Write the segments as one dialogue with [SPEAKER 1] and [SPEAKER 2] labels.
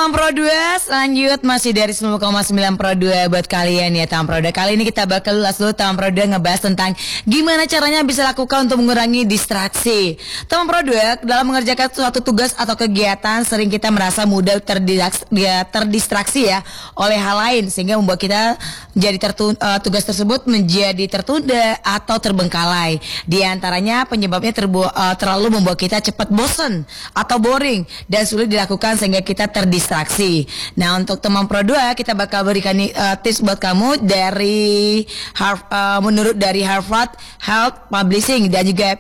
[SPEAKER 1] Teman Pro 2, lanjut masih dari 10,9 Pro 2 buat kalian ya teman Pro 2. Kali ini kita bakal ulas dulu teman Pro 2 ngebahas tentang gimana caranya bisa lakukan untuk mengurangi distraksi. Teman Pro 2, dalam mengerjakan suatu tugas atau kegiatan sering kita merasa mudah terdistraksi ya oleh hal lain sehingga membuat kita jadi tugas tersebut menjadi tertunda atau terbengkalai. Di antaranya penyebabnya terlalu membuat kita cepat bosan atau boring dan sulit dilakukan sehingga kita terdistraksi. Nah, untuk teman Pro 2 kita bakal berikan tips buat kamu dari menurut dari Harvard Health Publishing dan juga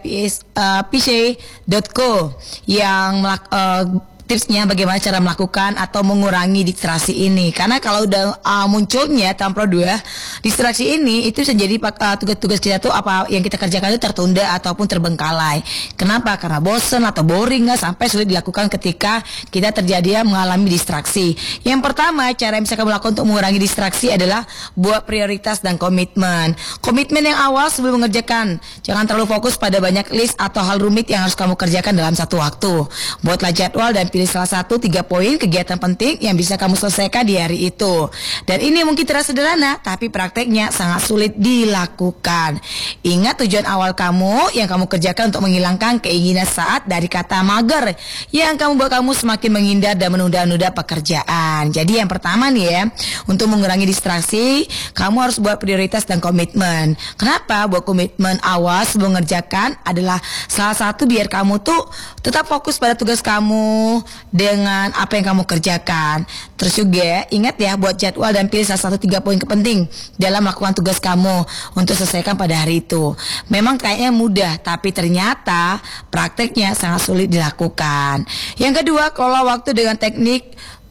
[SPEAKER 1] PCA.co yang tipsnya bagaimana cara melakukan atau mengurangi distraksi ini. Karena kalau udah munculnya teman Pro 2, distraksi ini itu bisa jadi tugas-tugas kita tuh apa yang kita kerjakan itu tertunda ataupun terbengkalai. Kenapa? Karena bosan atau boring sampai sulit dilakukan ketika kita terjadi mengalami distraksi. Yang pertama, cara yang bisa kamu lakukan untuk mengurangi distraksi adalah buat prioritas dan komitmen. Komitmen yang awal sebelum mengerjakan. Jangan terlalu fokus pada banyak list atau hal rumit yang harus kamu kerjakan dalam satu waktu. Buatlah jadwal dan pilih salah satu 3 poin kegiatan penting yang bisa kamu selesaikan di hari itu. Dan ini mungkin terasa sederhana, tapi prakteknya sangat sulit dilakukan. Ingat tujuan awal kamu yang kamu kerjakan untuk menghilangkan keinginan saat dari kata mager yang kamu buat kamu semakin menghindar dan menunda-nunda pekerjaan. Jadi yang pertama nih ya, untuk mengurangi distraksi, kamu harus buat prioritas dan komitmen. Kenapa? Buat komitmen awal sebelum mengerjakan adalah salah satu biar kamu tuh tetap fokus pada tugas kamu dengan apa yang kamu kerjakan. Terus juga ingat ya, buat jadwal dan pilih salah satu 3 poin penting dalam melakukan tugas kamu untuk selesaikan pada hari itu. Memang kayaknya mudah, tapi ternyata prakteknya sangat sulit dilakukan. Yang kedua, kelola waktu dengan teknik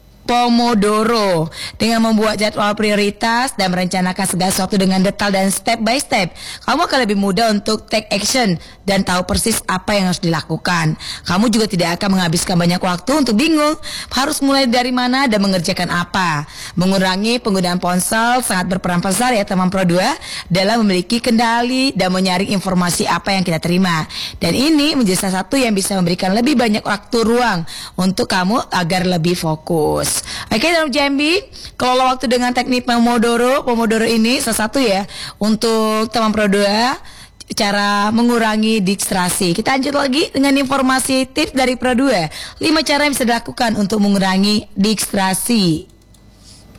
[SPEAKER 1] Pomodoro. Dengan membuat jadwal prioritas dan merencanakan segala sesuatu dengan detail dan step by step, kamu akan lebih mudah untuk take action dan tahu persis apa yang harus dilakukan. Kamu juga tidak akan menghabiskan banyak waktu untuk bingung harus mulai dari mana dan mengerjakan apa. Mengurangi penggunaan ponsel sangat berperan besar ya teman Pro 2 dalam memiliki kendali dan menyaring informasi apa yang kita terima. Dan ini menjadi salah satu yang bisa memberikan lebih banyak waktu ruang untuk kamu agar lebih fokus. Oke, dalam Jambi, kelola waktu dengan teknik Pomodoro ini salah satu ya untuk teman Pro 2 cara mengurangi distraksi. Kita lanjut lagi dengan informasi tips dari Pro 2, 5 cara yang bisa dilakukan untuk mengurangi distraksi.